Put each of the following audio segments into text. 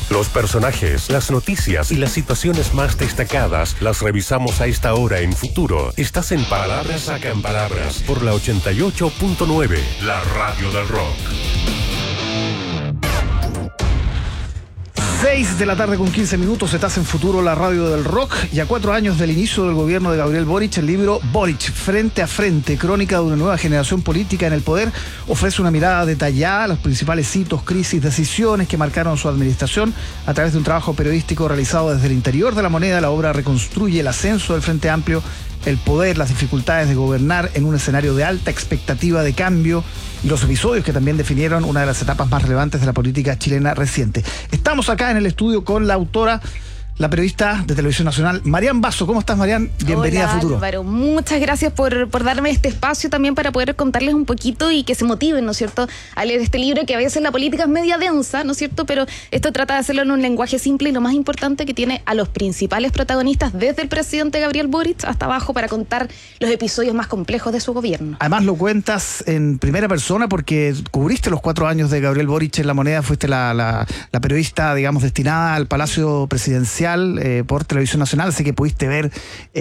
Los personajes, las noticias y las situaciones más destacadas las revisamos a esta hora en Futuro. Estás en Palabras Sacan Palabras por la 88.9, la radio del rock. 6 de la tarde con 15 minutos, estás en Futuro, la radio del rock. Y a 4 años del inicio del gobierno de Gabriel Boric, el libro Boric, Frente a Frente, crónica de una nueva generación política en el poder, ofrece una mirada detallada a los principales hitos, crisis, decisiones que marcaron su administración. A través de un trabajo periodístico realizado desde el interior de la moneda, la obra reconstruye el ascenso del Frente Amplio, el poder, las dificultades de gobernar en un escenario de alta expectativa de cambio y los episodios que también definieron una de las etapas más relevantes de la política chilena reciente. Estamos acá en el estudio con la autora, la periodista de Televisión Nacional, Marian Basso. ¿Cómo estás, Marian? Bienvenida. Hola, a Futuro. Álvaro, muchas gracias por darme este espacio también para poder contarles un poquito y que se motiven, ¿no es cierto?, a leer este libro, que a veces la política es media densa, ¿no es cierto?, pero esto trata de hacerlo en un lenguaje simple y lo más importante, que tiene a los principales protagonistas, desde el presidente Gabriel Boric hasta abajo, para contar los episodios más complejos de su gobierno. Además lo cuentas en primera persona porque cubriste los 4 años de Gabriel Boric en La Moneda, fuiste la periodista, digamos, destinada al Palacio Presidencial por Televisión Nacional, así que pudiste ver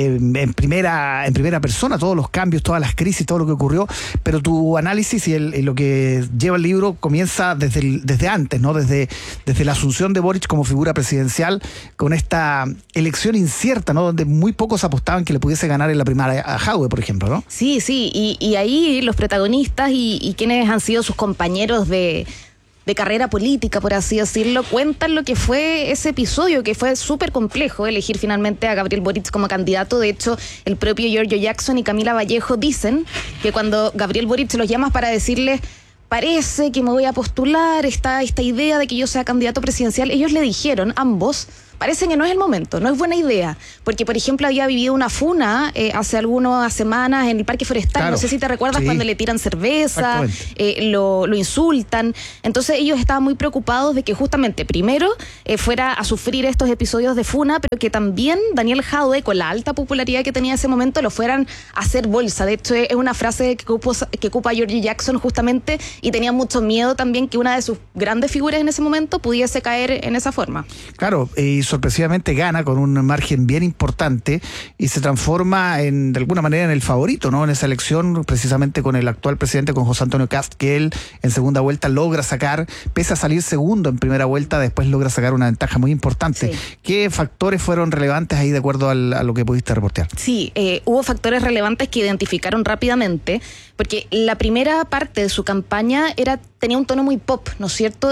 en primera persona todos los cambios, todas las crisis, todo lo que ocurrió, pero tu análisis y lo que lleva el libro comienza desde antes, ¿no? Desde la asunción de Boric como figura presidencial, con esta elección incierta, ¿no? Donde muy pocos apostaban que le pudiese ganar en la primaria a Jadwe, por ejemplo, ¿no? Sí, y ahí los protagonistas y quienes han sido sus compañeros de carrera política, por así decirlo, cuentan lo que fue ese episodio, que fue súper complejo elegir finalmente a Gabriel Boric como candidato. De hecho, el propio Giorgio Jackson y Camila Vallejo dicen que cuando Gabriel Boric los llama para decirles: parece que me voy a postular, esta idea de que yo sea candidato presidencial, ellos le dijeron, ambos, parece que no es el momento, no es buena idea, porque por ejemplo había vivido una funa hace algunas semanas en el Parque Forestal, claro, no sé si te recuerdas, sí, cuando le tiran cerveza, lo insultan. Entonces ellos estaban muy preocupados de que justamente primero fuera a sufrir estos episodios de funa, pero que también Daniel Jadwe, con la alta popularidad que tenía en ese momento, lo fueran a hacer bolsa. De hecho es una frase que ocupa Giorgio Jackson justamente, y tenía mucho miedo también que una de sus grandes figuras en ese momento pudiese caer en esa forma. Claro, y sorpresivamente gana con un margen bien importante y se transforma de alguna manera en el favorito, ¿no? En esa elección, precisamente con el actual presidente, con José Antonio Kast, que él en segunda vuelta logra sacar, pese a salir segundo en primera vuelta, después logra sacar una ventaja muy importante. Sí. ¿Qué factores fueron relevantes ahí de acuerdo a lo que pudiste reportear? Sí, hubo factores relevantes que identificaron rápidamente, porque la primera parte de su campaña tenía un tono muy pop, ¿no es cierto?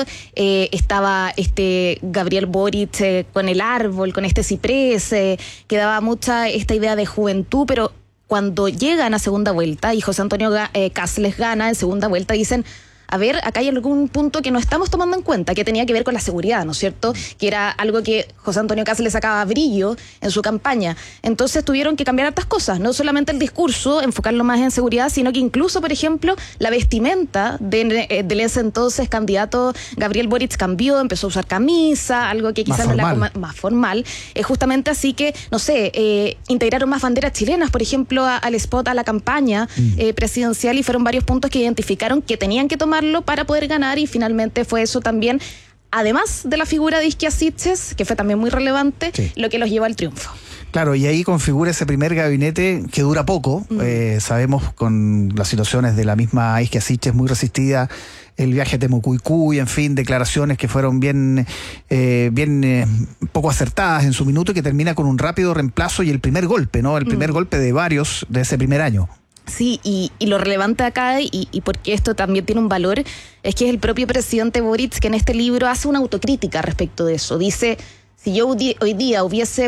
Estaba Gabriel Boric con el árbol, con este ciprés, que daba mucha esta idea de juventud, pero cuando llegan a segunda vuelta y José Antonio Kast les gana en segunda vuelta, dicen: a ver, acá hay algún punto que no estamos tomando en cuenta, que tenía que ver con la seguridad, ¿no es cierto? Que era algo que José Antonio Kast le sacaba brillo en su campaña. Entonces tuvieron que cambiar hartas cosas, no solamente el discurso, enfocarlo más en seguridad, sino que incluso, por ejemplo, la vestimenta del ese entonces candidato Gabriel Boric cambió, empezó a usar camisa, algo que quizás no era más formal. Justamente así que, no sé, integraron más banderas chilenas, por ejemplo, al spot, a la campaña presidencial, y fueron varios puntos que identificaron que tenían que tomar para poder ganar, y finalmente fue eso también, además de la figura de Isquia Siches, que fue también muy relevante, sí, lo que los llevó al triunfo. Claro, y ahí configura ese primer gabinete que dura poco. Sabemos, con las situaciones de la misma Isquia Siches muy resistida, el viaje a Temucuicú, en fin, declaraciones que fueron bien poco acertadas en su minuto, y que termina con un rápido reemplazo y el primer golpe, ¿no? El primer golpe de varios de ese primer año. Sí, y lo relevante acá, y porque esto también tiene un valor, es que es el propio presidente Boric que en este libro hace una autocrítica respecto de eso. Dice: si yo hoy día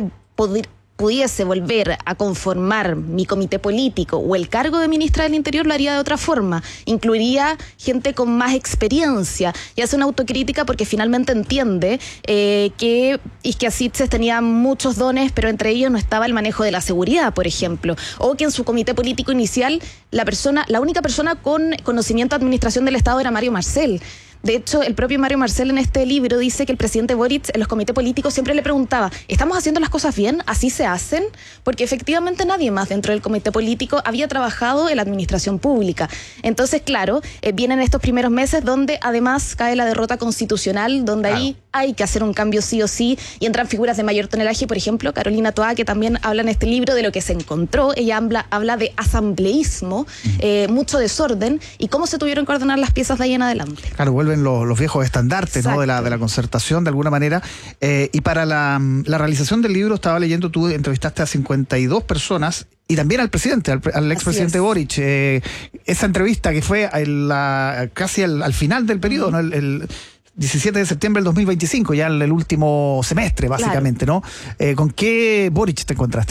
pudiese volver a conformar mi comité político o el cargo de ministra del Interior, lo haría de otra forma. Incluiría gente con más experiencia, y hace una autocrítica porque finalmente entiende que Isquia Siches tenía muchos dones, pero entre ellos no estaba el manejo de la seguridad, por ejemplo, o que en su comité político inicial la única persona con conocimiento de administración del Estado era Mario Marcel. De hecho, el propio Mario Marcel en este libro dice que el presidente Boric en los comités políticos siempre le preguntaba, ¿estamos haciendo las cosas bien? ¿Así se hacen? Porque efectivamente nadie más dentro del comité político había trabajado en la administración pública. Entonces, claro, vienen estos primeros meses donde además cae la derrota constitucional, donde ahí hay que hacer un cambio sí o sí, y entran figuras de mayor tonelaje, por ejemplo, Carolina Toá, que también habla en este libro de lo que se encontró. Ella habla de asambleísmo, mucho desorden, y cómo se tuvieron que ordenar las piezas de ahí en adelante. Claro, vuelven los viejos estandartes, ¿no? de la concertación, de alguna manera. Y para la realización del libro, estaba leyendo, tú entrevistaste a 52 personas, y también al presidente, al expresidente Boric. Esa entrevista que fue casi al final del periodo, ¿no? El 17 de septiembre del 2025, ya el último semestre, básicamente, claro. ¿No? ¿Con qué Boric te encontraste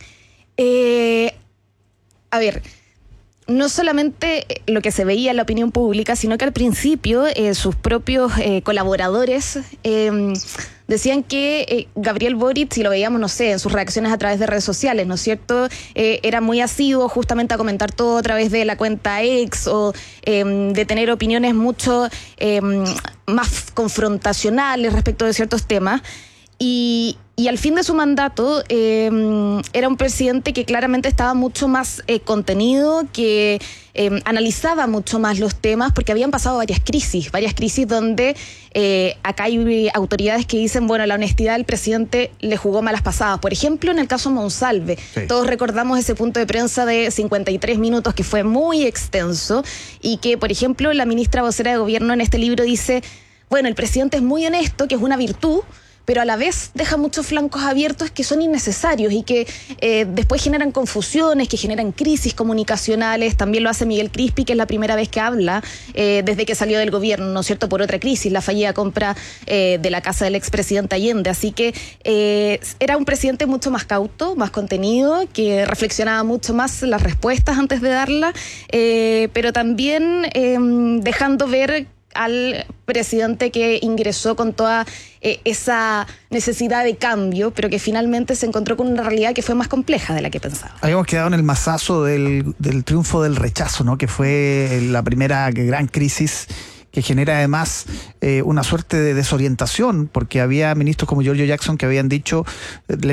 ahí? A ver, no solamente lo que se veía en la opinión pública, sino que al principio sus propios colaboradores decían que Gabriel Boric, si lo veíamos, no sé, en sus reacciones a través de redes sociales, ¿no es cierto?, era muy asiduo justamente a comentar todo a través de la cuenta X, o de tener opiniones mucho más confrontacionales respecto de ciertos temas. Y al fin de su mandato era un presidente que claramente estaba mucho más contenido, que analizaba mucho más los temas, porque habían pasado varias crisis donde acá hay autoridades que dicen, bueno, la honestidad del presidente le jugó malas pasadas. Por ejemplo, en el caso Monsalve, todos recordamos ese punto de prensa de 53 minutos que fue muy extenso, y que, por ejemplo, la ministra vocera de gobierno en este libro dice, bueno, el presidente es muy honesto, que es una virtud, pero a la vez deja muchos flancos abiertos que son innecesarios y que después generan confusiones, que generan crisis comunicacionales. También lo hace Miguel Crispi, que es la primera vez que habla desde que salió del gobierno, ¿no es cierto?, por otra crisis, la fallida compra de la casa del expresidente Allende. Así que era un presidente mucho más cauto, más contenido, que reflexionaba mucho más las respuestas antes de darla, pero también dejando ver al presidente que ingresó con toda esa necesidad de cambio, pero que finalmente se encontró con una realidad que fue más compleja de la que pensaba. Habíamos quedado en el mazazo del triunfo del rechazo, ¿no? Que fue la primera gran crisis, que genera además una suerte de desorientación, porque había ministros como Giorgio Jackson que habían dicho,